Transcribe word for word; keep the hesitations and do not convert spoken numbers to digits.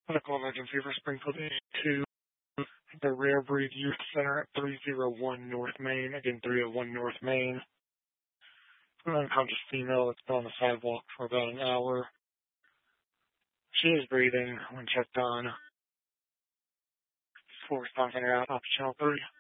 Medical emergency for Springfield two, the Rare Breed Youth Center at three oh one North Main. Again, three oh one North Main. An unconscious female that's been on the sidewalk for about an hour. She is breathing when checked on. Full response center out, Op Channel three.